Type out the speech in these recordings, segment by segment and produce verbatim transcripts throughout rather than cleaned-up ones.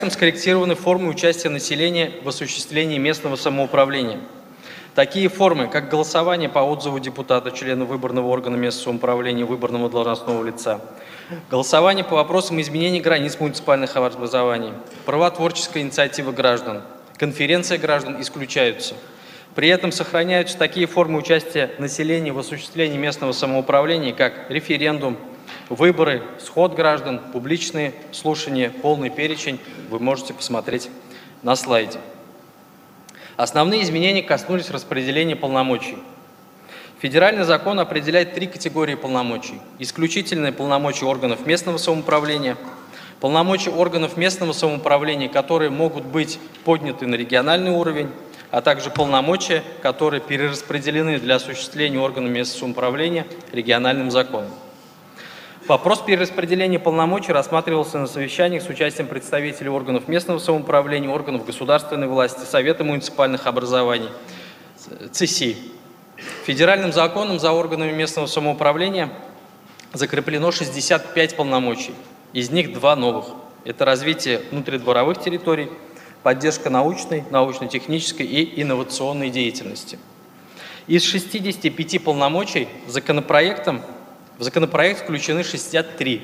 Скорректированы формы участия населения в осуществлении местного самоуправления. Такие формы, как голосование по отзыву депутата, члена выборного органа местного самоуправления, выборного должностного лица, голосование по вопросам изменения границ муниципальных образований, права творческой инициативы граждан, конференция граждан исключаются. При этом сохраняются такие формы участия населения в осуществлении местного самоуправления, как референдум, выборы, сход граждан, публичные слушания, полный перечень вы можете посмотреть на слайде. Основные изменения коснулись распределения полномочий. Федеральный закон определяет три категории полномочий. Исключительные полномочия органов местного самоуправления, полномочия органов местного самоуправления, которые могут быть подняты на региональный уровень, а также полномочия, которые перераспределены для осуществления органами местного самоуправления региональным законом. Вопрос перераспределения полномочий рассматривался на совещаниях с участием представителей органов местного самоуправления, органов государственной власти, Совета муниципальных образований, ЦИСИ. Федеральным законом за органами местного самоуправления закреплено шестьдесят пять полномочий, из них два новых. Это развитие внутридворовых территорий, поддержка научной, научно-технической и инновационной деятельности. Из шестидесяти пяти полномочий законопроектом В законопроект включены шестьдесят три.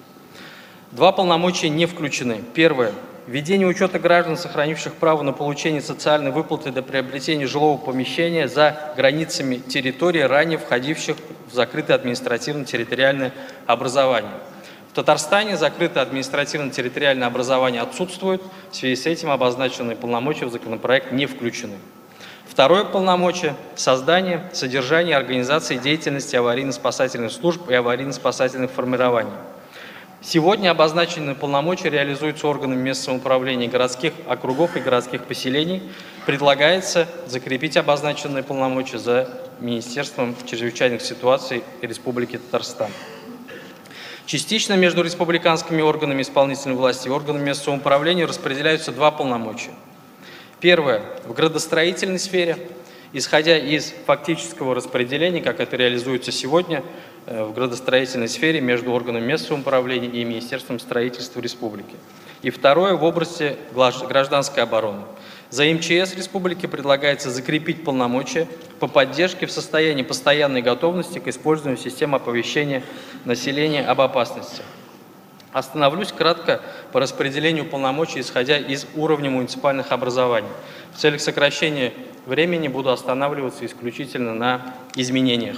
Два полномочия не включены. Первое. Введение учета граждан, сохранивших право на получение социальной выплаты до приобретения жилого помещения за границами территории, ранее входивших в закрытое административно-территориальное образование. В Татарстане закрытое административно-территориальное образование отсутствует. В связи с этим обозначенные полномочия в законопроект не включены. Второе полномочие – создание, содержание, организации деятельности аварийно-спасательных служб и аварийно-спасательных формирований. Сегодня обозначенные полномочия реализуются органами местного самоуправления городских округов и городских поселений. Предлагается закрепить обозначенные полномочия за Министерством чрезвычайных ситуаций Республики Татарстан. Частично между республиканскими органами исполнительной власти и органами местного самоуправления распределяются два полномочия. Первое. В градостроительной сфере, исходя из фактического распределения, как это реализуется сегодня, в градостроительной сфере между органами местного самоуправления и Министерством строительства республики. И второе. В области гражданской обороны. За МЧС республики предлагается закрепить полномочия по поддержке в состоянии постоянной готовности к использованию системы оповещения населения об опасности. Остановлюсь кратко по распределению полномочий, исходя из уровня муниципальных образований. В целях сокращения времени буду останавливаться исключительно на изменениях.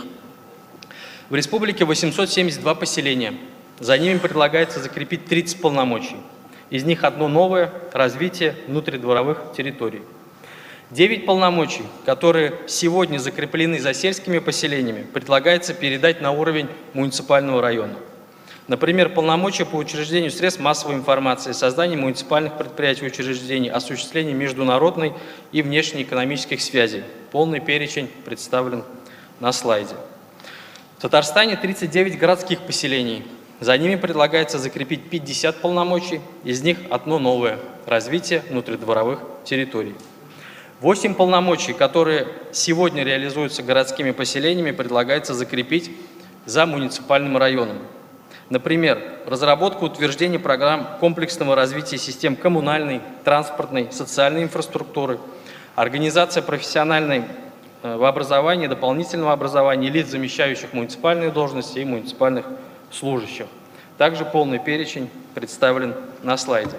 В республике восемьсот семьдесят два поселения. За ними предлагается закрепить тридцать полномочий. Из них одно новое – развитие внутридворовых территорий. девять полномочий, которые сегодня закреплены за сельскими поселениями, предлагается передать на уровень муниципального района. Например, полномочия по учреждению средств массовой информации, созданию муниципальных предприятий и учреждений, осуществлению международной и внешнеэкономических связей. Полный перечень представлен на слайде. В Татарстане тридцать девять городских поселений. За ними предлагается закрепить пятьдесят полномочий, из них одно новое – развитие внутридворовых территорий. восемь полномочий, которые сегодня реализуются городскими поселениями, предлагается закрепить за муниципальным районом. Например, разработка и утверждение программ комплексного развития систем коммунальной, транспортной, социальной инфраструктуры, организация профессионального образования, дополнительного образования лиц, замещающих муниципальные должности и муниципальных служащих. Также полный перечень представлен на слайде.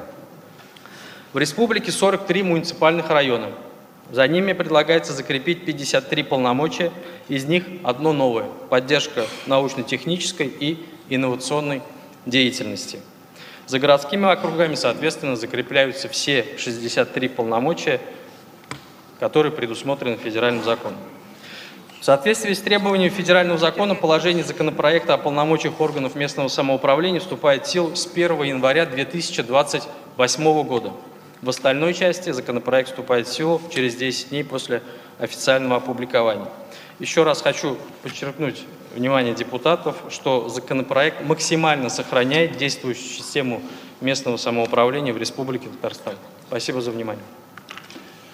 В республике сорок три муниципальных района. За ними предлагается закрепить пятьдесят три полномочия, из них одно новое – поддержка научно-технической и инновационной деятельности. За городскими округами, соответственно, закрепляются все шестьдесят три полномочия, которые предусмотрены федеральным законом. В соответствии с требованиями федерального закона положение законопроекта о полномочиях органов местного самоуправления вступает в силу с первого января две тысячи двадцать восьмого года. В остальной части законопроект вступает в силу через десять дней после официального опубликования. Еще раз хочу подчеркнуть внимание депутатов, что законопроект максимально сохраняет действующую систему местного самоуправления в Республике Татарстан. Спасибо за внимание.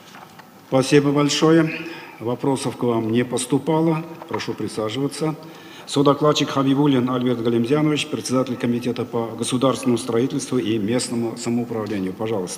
Спасибо большое. Вопросов к вам не поступало. Прошу присаживаться. Содокладчик Хабибуллин Альберт Галимзянович, председатель Комитета по государственному строительству и местному самоуправлению. Пожалуйста.